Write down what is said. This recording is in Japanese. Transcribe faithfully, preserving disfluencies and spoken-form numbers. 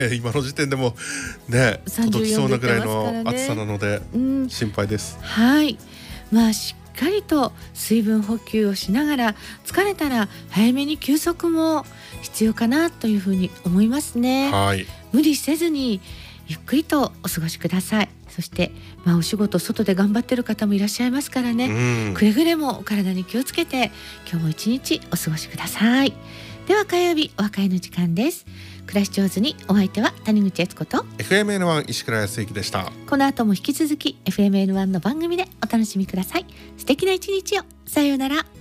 えー、今の時点でもね届きそうなぐらいの暑さなので、うん、心配です。 はい、まあしっかりと水分補給をしながら、疲れたら早めに休息も必要かなというふうに思いますね。 はい、 無理せずにゆっくりとお過ごしください。そして、まあ、お仕事外で頑張ってる方もいらっしゃいますからね、うん、くれぐれもお体に気をつけて今日も一日お過ごしください。では火曜日お別れの時間です。暮らし上手に、お相手は谷口悦子とエフエムエヌワン 石倉康之でした。 この後も引き続き エフエムエヌワン の番組でお楽しみください。素敵な一日を。さようなら。